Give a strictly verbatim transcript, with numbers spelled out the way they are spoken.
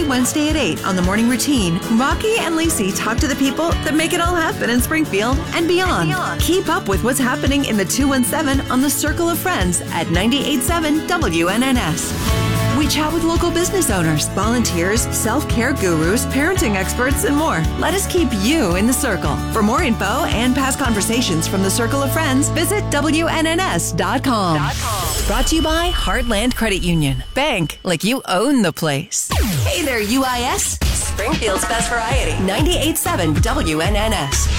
every Wednesday at eight on The Morning Routine, Rocky and Lacey talk to the people that make it all happen in Springfield and beyond. And beyond. Keep up with what's happening in the two one seven on the Circle of Friends at ninety-eight point seven W N N S. We chat with local business owners, volunteers, self-care gurus, parenting experts, and more. Let us keep you in the circle. For more info and past conversations from the Circle of Friends, visit W N N S dot com. Brought to you by Heartland Credit Union. Bank like you own the place. Hey there, U I S. Springfield's best variety. ninety-eight point seven W N N S.